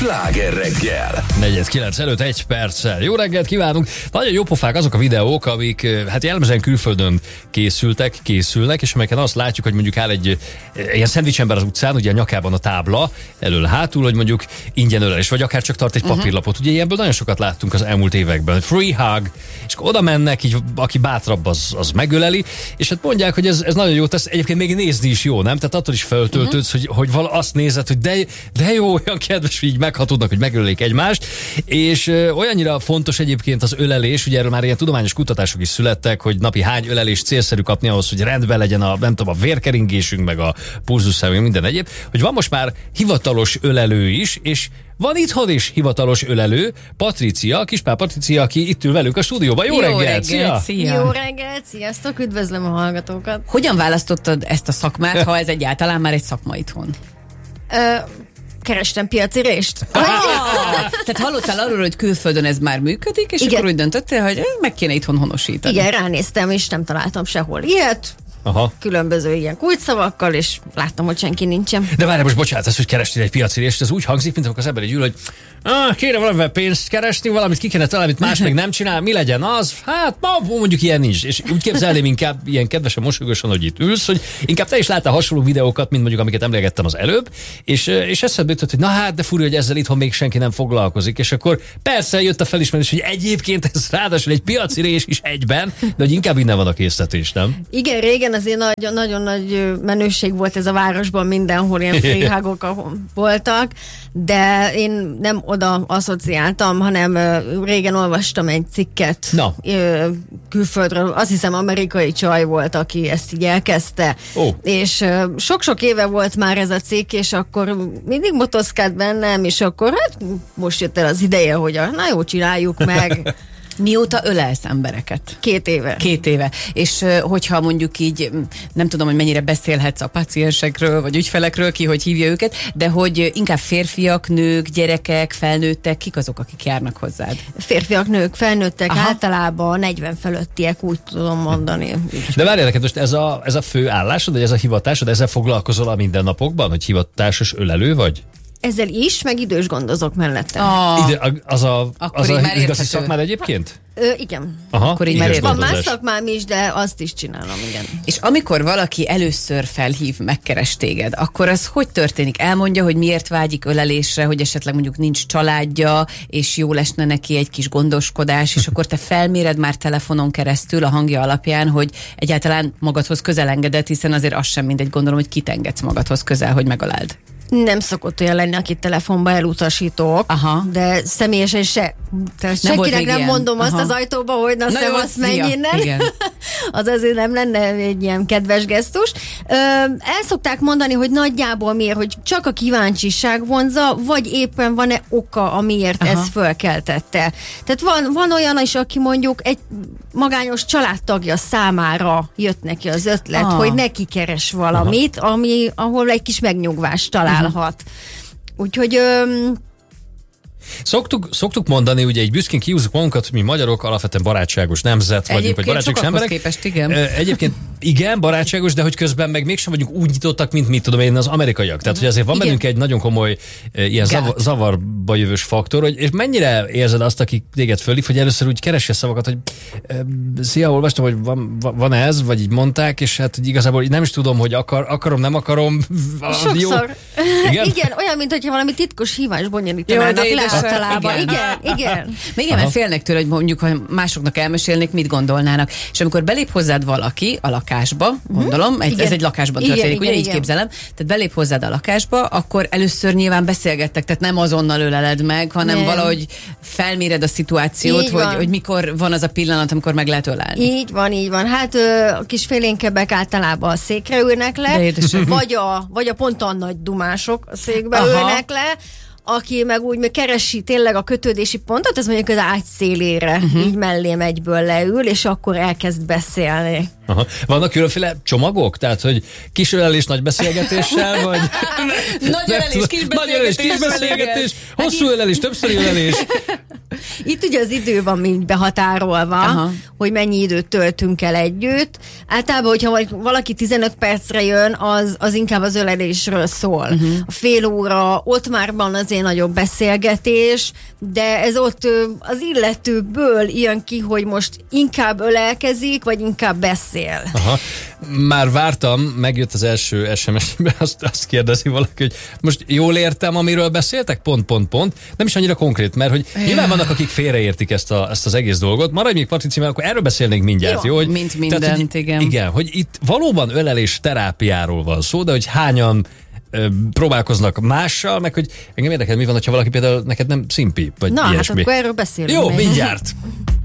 Sláger reggel. 4:09 előtt 1 perccel. Jó reggelt kívánunk! Nagyon jó pofák azok a videók, amik hát jellemzően külföldön készülnek, és amelyeken azt látjuk, hogy mondjuk áll egy ilyen szendvicsember az utcán, ugye a nyakában a tábla, elől-hátul, hogy mondjuk ingyen ölelés, vagy akár csak tart egy papírlapot. Ugye ilyenből nagyon sokat láttunk az elmúlt években. Free hug, és akkor oda mennek, így aki bátrabb, az megöleli, és hát mondják, hogy ez nagyon jó tesz. Egyébként még nézni is jó, nem? Tehát attól is feltöltődsz, hogy azt nézed, hogy de jó, olyan kedves, hogy így meghatódnak, hogy megölelik egymást, és olyannyira fontos egyébként az ölelés, ugye erről már ilyen tudományos kutatások is születtek, hogy napi hány ölelés célszerű kapni ahhoz, hogy rendben legyen a vérkeringésünk, meg a pulzusszám, meg minden egyéb, hogy van most már hivatalos ölelő is, és van itthon is hivatalos ölelő, Patricia, Kispál Patricia, aki itt ül velünk a stúdióban. Jó reggelt! Szia! Jó reggelt, sziasztok, üdvözlöm a hallgatókat. Hogyan választottad ezt a szakmát, ha ez egyáltalán már egy szakma itthon? Kerestem piacirést. Tehát hallottál arról, hogy külföldön ez már működik, és Igen. akkor úgy döntöttél, hogy meg kéne itthon honosítani. Igen, ránéztem, és nem találtam sehol ilyet. Aha. Különböző ilyen kulcsszavakkal, és láttam, hogy senki nincsen. De várj, most bocsánat, ez, hogy kerestél egy piacirést, ez úgy hangzik, mint amikor az ember így ül, hogy kéne valamivel pénzt keresni, valamit ki kéne találni, amit más meg nem csinál, mi legyen az? Hát mondjuk ilyen nincs. És úgy képzelném inkább ilyen kedvesen, mosolyogosan, hogy itt ülsz, hogy inkább te is láttál hasonló videókat, mint mondjuk amiket emlegettem az előbb, és eszedbe jutott, hogy na hát, de furja, hogy ezzel itthon még senki nem foglalkozik. És akkor persze jött a felismerés, hogy egyébként ez ráadásul egy piacirés is egyben, de hogy inkább innen van a késztetés, nem? Igen, régen azért nagyon nagy menőség volt ez a városban, mindenhol ilyen freehugok voltak, de én nem oda asszociáltam, hanem régen olvastam egy cikket külföldről. Azt hiszem amerikai csaj volt, aki ezt így elkezdte. És sok-sok éve volt már ez a cikk, és akkor mindig motoszkált bennem, és akkor hát most jött el az ideje, hogy na jó, csináljuk meg. Mióta ölelsz embereket? 2 éve. 2 éve. És hogyha mondjuk így, nem tudom, hogy mennyire beszélhetsz a paciensekről, vagy ügyfelekről, ki hogy hívja őket, de hogy inkább férfiak, nők, gyerekek, felnőttek, kik azok, akik járnak hozzád? Férfiak, nők, felnőttek, általában 40 fölöttiek, úgy tudom mondani. De várjál neked, most ez a fő állásod, vagy ez a hivatásod, ezzel foglalkozol a mindennapokban, hogy hivatásos ölelő vagy? Ezzel is, meg idős gondozok mellette. Az igazi szakmád egyébként? Igen. Aha, akkor így már van más szakmám is, de azt is csinálom, igen. És amikor valaki először felhív, megkeres téged, akkor az hogy történik? Elmondja, hogy miért vágyik ölelésre, hogy esetleg mondjuk nincs családja, és jó lesne neki egy kis gondoskodás, és akkor te felméred már telefonon keresztül a hangja alapján, hogy egyáltalán magadhoz közel engedett, hiszen azért az sem mindegy, gondolom, hogy kit engedsz magadhoz közel, hogy megaláld. Nem szokott olyan lenni, akit telefonba elutasítok, de személyesen senkinek nem mondom azt az ajtóba, hogy na szevasz, menj innen. Az azért nem lenne egy ilyen kedves gesztus. El szokták mondani, hogy nagyjából miért, hogy csak a kíváncsiság vonza, vagy éppen van-e oka, amiért ez fölkeltette. Tehát van olyan is, aki mondjuk egy magányos családtagja számára jött neki az ötlet, hogy neki keres valamit, ahol egy kis megnyugvást találhat. Úgyhogy... Szoktuk mondani, ugye így büszkén kihúzzuk magunkat, hogy mi magyarok alapvetően barátságos nemzet vagyunk, vagy barátságos emberek. Képest, igen. Egyébként igen, barátságos, de hogy közben meg mégsem vagyunk úgy nyitottak, mint mit tudom én, az amerikaiak. Tehát, hogy azért van bennünk egy nagyon komoly ilyen zavarba jövős faktor, és mennyire érzed azt, aki téged fölhív, hogy először úgy keresse szavakat, hogy szia, olvastam, hogy van ez, vagy így mondták, és hát hogy igazából nem is tudom, hogy akarom, nem akarom. Sokszor. Igen, olyan, mint hogyha valami titkos hívás bonyolítanának le általában. Igen. Igen, mert félnek tőle, hogy mondjuk, ha másoknak elmesélnék, mit gondolnának. És amikor belép hozzád valaki a lakásba, gondolom, ez egy lakásban történik, ugye, így képzelem, tehát belép hozzád a lakásba, akkor először nyilván beszélgettek, tehát nem azonnal öleled meg, hanem valahogy felméred a szituációt, hogy mikor van az a pillanat, amikor meg lehet ölelni. Így van. Hát a kis félénkebbek általában a székre ülnek le, vagy a pont a nagy dumások a székbe ülnek le, aki meg úgy keresi tényleg a kötődési pontot, ez mondjuk az ágy szélére, így mellém egyből leül, és akkor elkezd beszélni. Vannak különféle csomagok? Tehát, hogy kis ölelés nagy beszélgetéssel, vagy... Nagy ölelés, kis beszélgetés, hosszú ölelés, többszöri ölelés. Itt ugye az idő van mind behatárolva, hogy mennyi időt töltünk el együtt. Általában, hogyha valaki 15 percre jön, az inkább az ölelésről szól. A fél óra, ott már van azért nagyobb beszélgetés, de ez ott az illetőből jön ki, hogy most inkább ölelkezik, vagy inkább beszél. Aha. Már vártam, megjött az első SMS-ben, azt kérdezi valaki, hogy most jól értem, amiről beszéltek? Pont. Nem is annyira konkrét, mert hogy nyilván vannak, akik félreértik ezt az egész dolgot. Maradj még, Patrici, mert akkor erről beszélnénk mindjárt. Jó, hogy, mint mindent, tehát, hogy, igen. Igen, hogy itt valóban ölelés terápiáról van szó, de hogy hányan próbálkoznak mással, meg hogy engem érdekel, mi van, ha valaki például neked nem szimpi, vagy na, ilyesmi. hát akkor erről beszélünk. Jó, mindjárt.